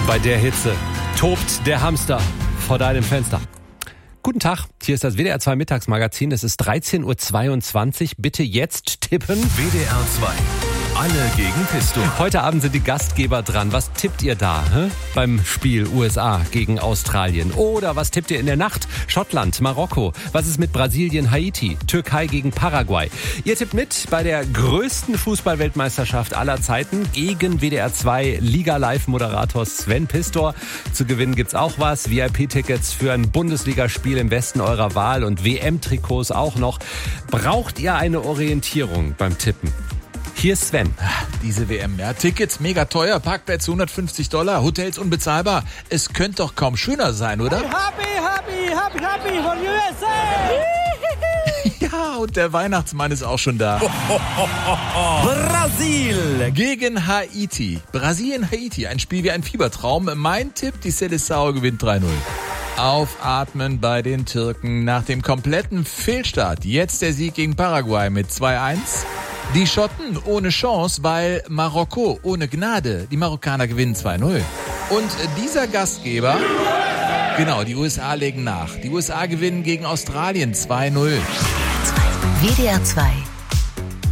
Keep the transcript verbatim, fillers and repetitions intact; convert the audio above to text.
Bei der Hitze tobt der Hamster vor deinem Fenster. Guten Tag, hier ist das W D R zwei Mittagsmagazin. Es ist dreizehn Uhr zweiundzwanzig. Bitte jetzt tippen. W D R zwei. Alle gegen Pisto. Heute Abend sind die Gastgeber dran. Was tippt ihr da hä? beim Spiel U S A gegen Australien? Oder was tippt ihr in der Nacht? Schottland, Marokko. Was ist mit Brasilien, Haiti? Türkei gegen Paraguay. Ihr tippt mit bei der größten Fußballweltmeisterschaft aller Zeiten gegen W D R zwei Liga-Live-Moderator Sven Pistor. Zu gewinnen gibt's auch was. V I P-Tickets für ein Bundesligaspiel im Westen eurer Wahl und W M-Trikots auch noch. Braucht ihr eine Orientierung beim Tippen? Hier ist Sven. Diese W M, ja. Tickets mega teuer, Parkplätze hundertfünfzig Dollar, Hotels unbezahlbar. Es könnte doch kaum schöner sein, oder? Happy, happy, happy, happy for U S A! Ja, und der Weihnachtsmann ist auch schon da. Brasil! Gegen Haiti. Brasilien, Haiti. Ein Spiel wie ein Fiebertraum. Mein Tipp, die Seleção gewinnt drei null. Aufatmen bei den Türken nach dem kompletten Fehlstart. Jetzt der Sieg gegen Paraguay mit zwei eins. Die Schotten ohne Chance, weil Marokko ohne Gnade. Die Marokkaner gewinnen zwei null. Und dieser Gastgeber, genau, die U S A legen nach. Die U S A gewinnen gegen Australien zwei null. W D R zwei